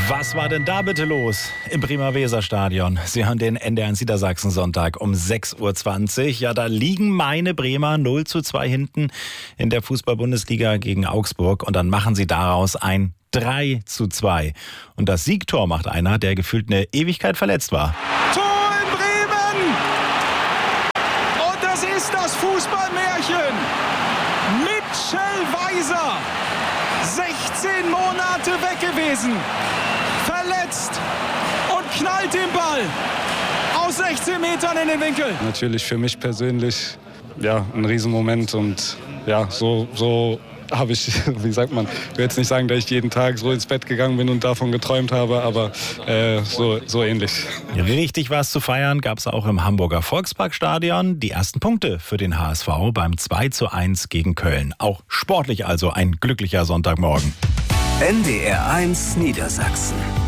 Was war denn da bitte los im Bremer Weserstadion? Sie hören den NDR1 Niedersachsen Sonntag um 6.20 Uhr. Ja, da liegen meine Bremer 0:2 hinten in der Fußball-Bundesliga gegen Augsburg. Und dann machen sie daraus ein 3:2. Und das Siegtor macht einer, der gefühlt eine Ewigkeit verletzt war. Tor in Bremen! Und das ist das Fußballmärchen. Mitchell Weiser, 16 Monate weg gewesen, verletzt und knallt den Ball aus 16 Metern in den Winkel. Natürlich für mich persönlich ein Riesenmoment und so habe ich, wie sagt man, ich will jetzt nicht sagen, dass ich jeden Tag so ins Bett gegangen bin und davon geträumt habe, aber so ähnlich. Richtig was zu feiern gab es auch im Hamburger Volksparkstadion. Die ersten Punkte für den HSV beim 2:1 gegen Köln. Auch sportlich also ein glücklicher Sonntagmorgen. NDR1 Niedersachsen.